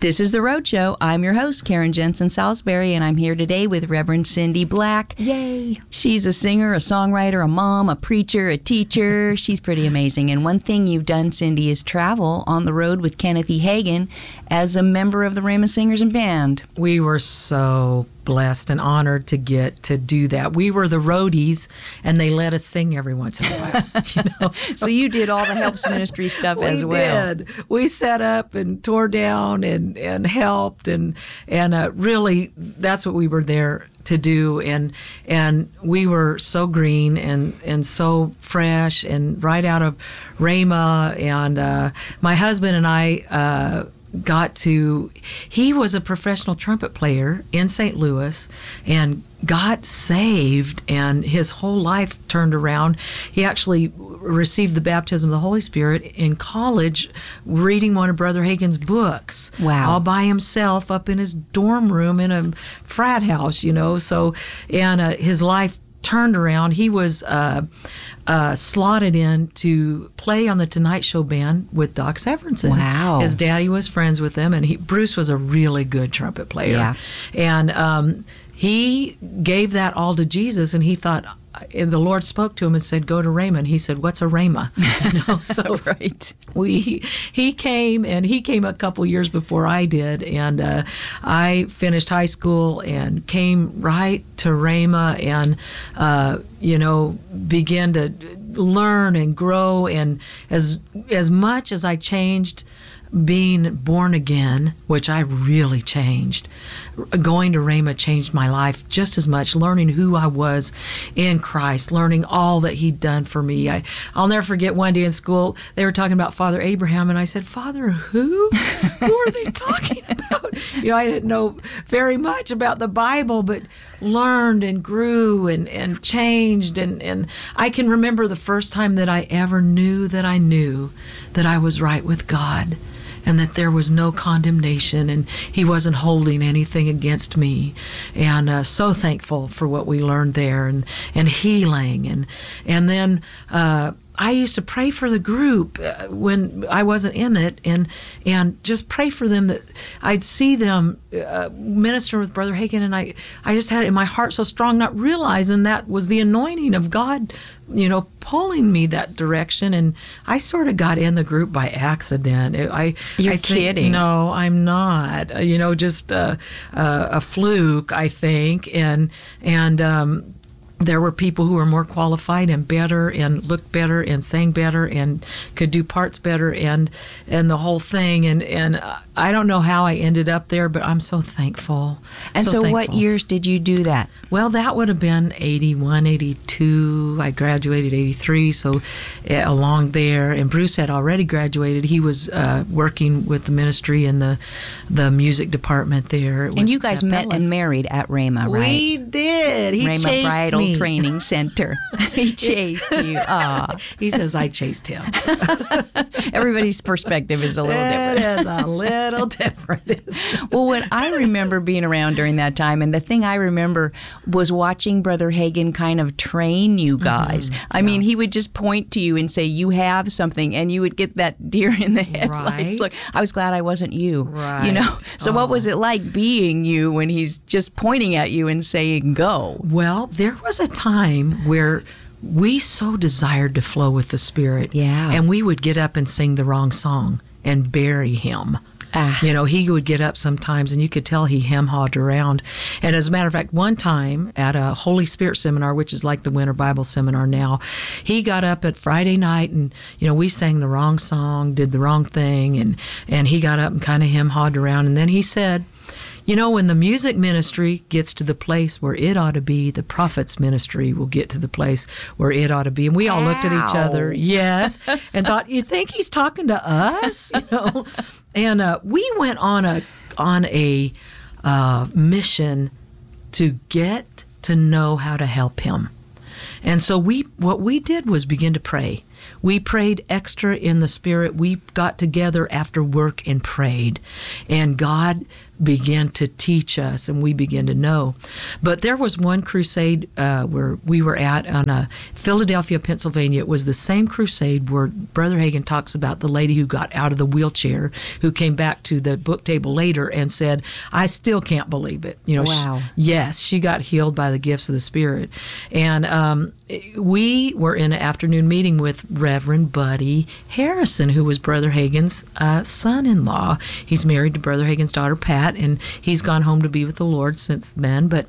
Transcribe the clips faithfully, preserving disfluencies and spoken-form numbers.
This is The Road Show. I'm your host, Karen Jensen Salisbury, and I'm here today with Reverend Cindy Black. Yay! She's a singer, a songwriter, a mom, a preacher, a teacher. She's pretty amazing. And one thing you've done, Cindy, is travel on the road with Kenneth E. Hagin as a member of the Rhema Singers and Band. We were so blessed and honored to get to do that. We were the roadies, and they let us sing every once in a while. You know? So, so you did all the helps ministry stuff we as well. Did. We set up and tore down and, and helped, and and uh, really that's what we were there to do. And and we were so green and, and so fresh and right out of Rhema. And uh, my husband and I uh, got to, he was a professional trumpet player in Saint Louis and got saved, and his whole life turned around. He actually received the baptism of the Holy Spirit in college reading one of Brother Hagin's books. Wow. All by himself up in his dorm room in a frat house, you know. So, and uh, his life turned around. He was uh, uh, slotted in to play on the Tonight Show band with Doc Severinsen. Wow. His daddy was friends with them, and he, Bruce was a really good trumpet player. Yeah. And um, he gave that all to Jesus, and he thought, and the Lord spoke to him and said, "Go to Rhema." And he said, "What's a Rhema?" You know, so right. we he came, and he came a couple years before I did, and uh, I finished high school and came right to Rhema, and uh, you know, began to learn and grow, and as as much as I changed being born again, which I really changed, going to Rhema changed my life just as much, learning who I was in Christ, learning all that He'd done for me. I, I'll never forget one day in school, they were talking about Father Abraham, and I said, "Father who? Who are they talking about?" You know, I didn't know very much about the Bible, but learned and grew and, and changed. And, and I can remember the first time that I ever knew that I knew that I was right with God, and that there was no condemnation, and He wasn't holding anything against me. And uh, so thankful for what we learned there, and, and healing. And and then uh, I used to pray for the group uh, when I wasn't in it, and and just pray for them, that I'd see them uh, minister with Brother Hagin, and I, I just had it in my heart so strong, not realizing that was the anointing of God, you know, pulling me that direction. And I sort of got in the group by accident. It, I, You're I think, kidding. No, I'm not. Uh, you know, just uh, uh, a fluke, I think. And and um, there were people who were more qualified and better and looked better and sang better and could do parts better and and the whole thing. And, and I don't know how I ended up there, but I'm so thankful. And so, so what thankful. years did you do that? Well, that would have been eighty-one, eighty-two. I graduated eighty-three, so uh, along there. And Bruce had already graduated. He was uh, working with the ministry in the the music department there. And you guys met and married at Rhema, right? We did. He Rhema chased Bridal me. Training Center. He chased you. Aw. He says I chased him. Everybody's perspective is a little It different. is a little different. Well, what I remember being around during that time, and the thing I remember was watching Brother Hagin kind of train you guys. Mm-hmm. I yeah. mean, he would just point to you and say, "You have something," and you would get that deer in the headlights. Right. Look, I was glad I wasn't you. Right. You know. So, oh. what was it like being you when he's just pointing at you and saying, "Go"? Well, there was a time where we so desired to flow with the Spirit, yeah, and we would get up and sing the wrong song and bury Him. Ah. You know, he would get up sometimes, and you could tell he hem-hawed around. And as a matter of fact, one time at a Holy Spirit seminar, which is like the Winter Bible Seminar now, he got up at Friday night, and, you know, we sang the wrong song, did the wrong thing, and, and he got up and kind of hem-hawed around. And then he said, "You know, when the music ministry gets to the place where it ought to be, the prophet's ministry will get to the place where it ought to be." And we all Ow. looked at each other, yes, and thought, "You think he's talking to us?" You know, and uh, we went on a on a uh, mission to get to know how to help him. And so we, what we did was begin to pray. We prayed extra in the Spirit. We got together after work and prayed. And God began to teach us, and we began to know. But there was one crusade uh, where we were at on a Philadelphia, Pennsylvania. It was the same crusade where Brother Hagin talks about the lady who got out of the wheelchair, who came back to the book table later and said, "I still can't believe it." You know, wow. She, yes, she got healed by the gifts of the Spirit. And um, we were in an afternoon meeting with Reverend Buddy Harrison, who was Brother Hagin's uh, son-in-law. He's married to Brother Hagin's daughter, Pat, and he's gone home to be with the Lord since then. But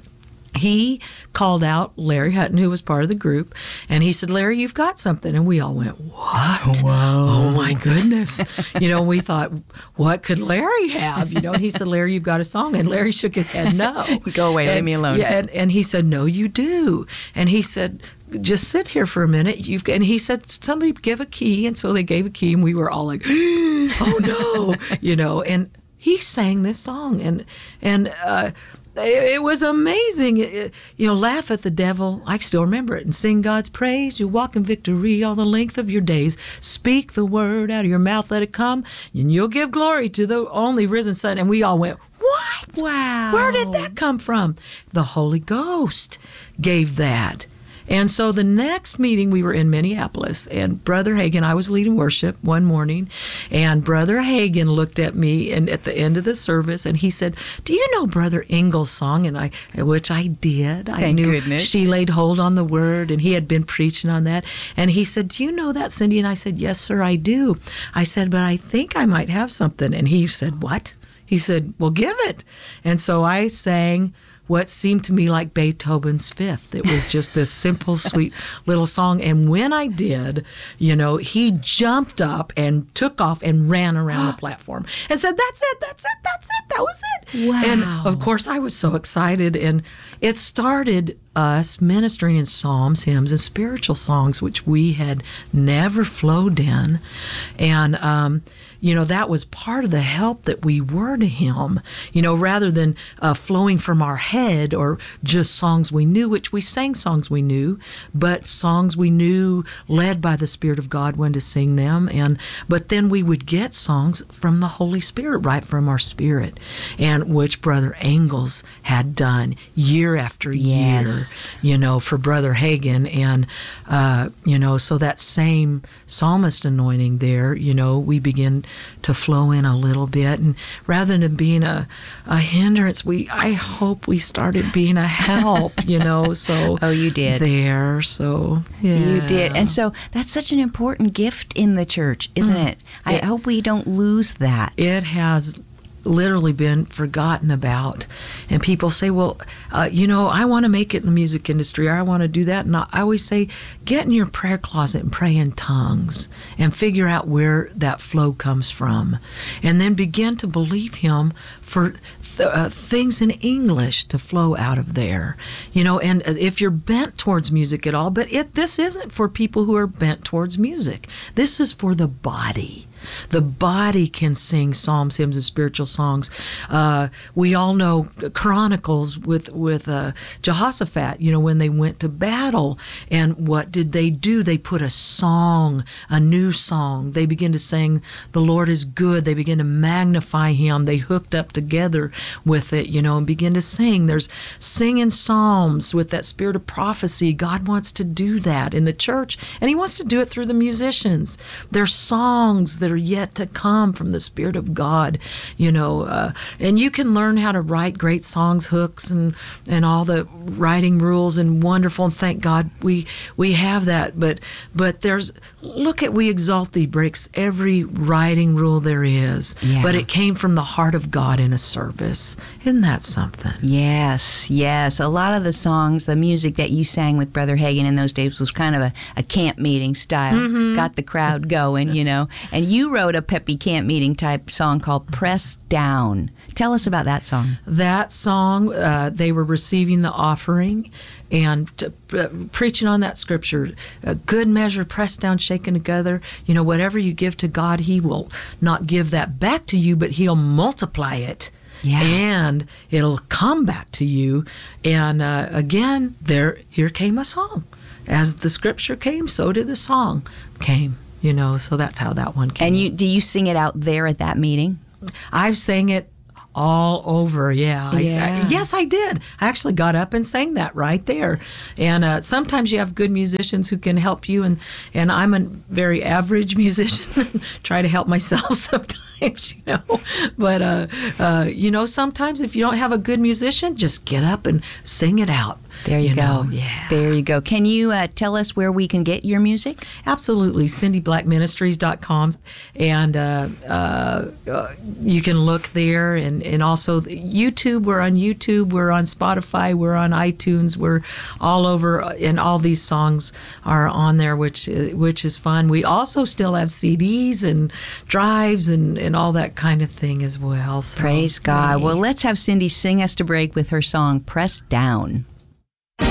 he called out Larry Hutton, who was part of the group, and he said, "Larry, you've got something." And we all went, "What? Whoa. Oh, my goodness." You know, we thought, what could Larry have? You know, and he said, "Larry, you've got a song." And Larry shook his head, "No." Go away, and, leave me alone. Yeah, and, and he said, "No, you do." And he said, "Just sit here for a minute." You've and he said, "Somebody give a key." And so they gave a key, and we were all like, "Oh, no." You know, and he sang this song, and and uh, it, it was amazing. It, you know, laugh at the devil. I still remember it. And sing God's praise. You walk in victory all the length of your days. Speak the word out of your mouth. Let it come, and you'll give glory to the only risen Son. And we all went, "What? Wow. Where did that come from?" The Holy Ghost gave that. And so the next meeting, we were in Minneapolis, and Brother Hagin, I was leading worship one morning, and Brother Hagin looked at me and at the end of the service, and he said, "Do you know Brother Engel's song?" And I, which I did. I Thank knew goodness. She Laid Hold on the Word, and he had been preaching on that. And he said, "Do you know that, Cindy?" And I said, "Yes, sir, I do." I said, "But I think I might have something." And he said, "What?" He said, "Well, give it." And so I sang what seemed to me like Beethoven's Fifth. It was just this simple, sweet little song. And when I did, you know, he jumped up and took off and ran around the platform and said, "That's it, that's it, that's it, that was it." Wow. And of course, I was so excited. And it started us ministering in psalms, hymns, and spiritual songs, which we had never flowed in. And, um, you know, that was part of the help that we were to him, you know, rather than uh, flowing from our head or just songs we knew, which we sang songs we knew, but songs we knew led by the Spirit of God when to sing them. And but then we would get songs from the Holy Spirit, right from our spirit, and which Brother Engels had done year after Yes. year, you know, for Brother Hagin. And, uh, you know, so that same psalmist anointing there, you know, we begin to flow in a little bit, and rather than being a, a hindrance, we I hope we started being a help, you know. So Oh, you did. there. So yeah. You did. And so that's such an important gift in the church, isn't Mm. it? I It- hope we don't lose that. It has literally been forgotten about. And people say, well, uh, you know, I want to make it in the music industry, or I want to do that. And I always say, get in your prayer closet and pray in tongues and figure out where that flow comes from. And then begin to believe him for th- uh, things in English to flow out of there. You know, and if you're bent towards music at all, but it this isn't for people who are bent towards music. This is for the body. The body can sing psalms, hymns, and spiritual songs. Uh, we all know Chronicles with with uh, Jehoshaphat. You know, when they went to battle, and what did they do? They put a song, a new song. They begin to sing, "The Lord is good." They begin to magnify Him. They hooked up together with it, you know, and begin to sing. There's singing psalms with that spirit of prophecy. God wants to do that in the church, and He wants to do it through the musicians. There's songs that are yet to come from the Spirit of God, you know, uh, and you can learn how to write great songs, hooks, and and all the writing rules, and wonderful. And thank God we we have that. But but there's look at "We Exalt Thee" breaks every writing rule there is. Yeah. But it came from the heart of God in a service. Isn't that something? Yes, yes. A lot of the songs, the music that you sang with Brother Hagin in those days was kind of a, a camp meeting style. Mm-hmm. Got the crowd going, you know. And you wrote a peppy camp meeting type song called "Press Down." Tell us about that song. That song, uh, they were receiving the offering and uh, preaching on that scripture. A good measure, pressed down, shaken together. You know, whatever you give to God, He will not give that back to you, but He'll multiply it. Yeah. And it'll come back to you. And uh, again, there, here came a song. as the scripture came, so did the song came. You know, so that's how that one came. And you do you sing it out there at that meeting? I've sang it all over, yeah. I, Yeah. I, yes, I did. I actually got up and sang that right there. And uh, sometimes you have good musicians who can help you, and, and I'm a very average musician. Try to help myself sometimes, you know. But, uh, uh, you know, sometimes if you don't have a good musician, just get up and sing it out. There you, you go. know, yeah. There you go. Can you uh, tell us where we can get your music? Absolutely. cindy black ministries dot com. And uh, uh, uh, you can look there. And, and also YouTube. We're on YouTube. We're on Spotify. We're on iTunes. We're all over. And all these songs are on there, which which is fun. We also still have C Ds and drives and, and all that kind of thing as well. So, Praise God. hey. Well, let's have Cindy sing us to break with her song, Press Down.